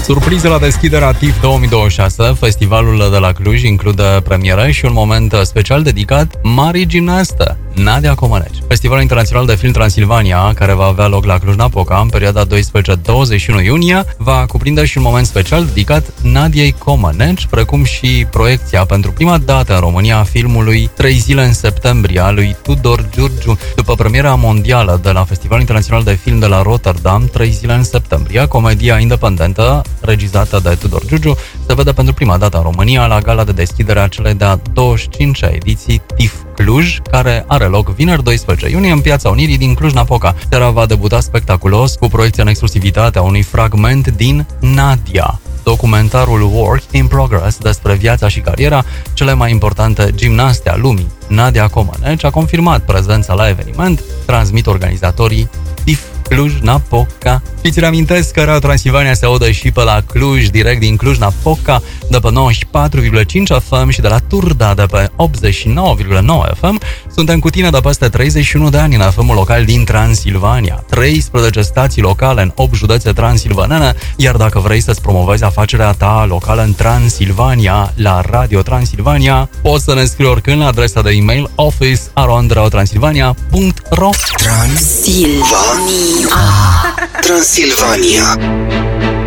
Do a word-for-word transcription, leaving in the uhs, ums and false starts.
Surpriză la deschiderea T I F două mii douăzeci și șase, festivalul de la Cluj include premiere și un moment special dedicat marii gimnaste, Nadia Comăneci. Festivalul Internațional de Film Transilvania, care va avea loc la Cluj-Napoca în perioada doisprezece douăzeci și unu iunie, va cuprinde și un moment special dedicat Nadiei Comăneci, precum și proiecția pentru prima dată în România a filmului Trei zile în septembrie al lui Tudor Giurgiu. După premiera mondială de la Festivalul Internațional de Film de la Rotterdam, Trei zile în septembrie, comedia independentă regizată de Tudor Giurgiu se vede pentru prima dată în România la gala de deschidere a celei de-a douăzeci și cincea ediții T I F Cluj, care are loc vineri doisprezece iunie în Piața Unirii din Cluj-Napoca. Seara va debuta spectaculos cu proiecția în exclusivitate a unui fragment din Nadia, documentarul Work in Progress despre viața și cariera cele mai importante gimnaste a lumii. Nadia Comăneci a confirmat prezența la eveniment, transmit organizatorii T I F Cluj-Napoca. Și ți reamintesc că Radio Transilvania se audă și pe la Cluj, direct din Cluj-Napoca, de pe nouăzeci și patru virgulă cinci F M și de la Turda de pe optzeci și nouă virgulă nouă F M. Suntem cu tine de peste treizeci și unu de ani în F M-ul local din Transilvania. treisprezece stații locale în opt județe transilvanene, iar dacă vrei să-ți promovezi afacerea ta locală în Transilvania, la Radio Transilvania, poți să ne scrii oricând la adresa de e-mail office arond radio transilvania punct ro. Transilvania. Transilvania.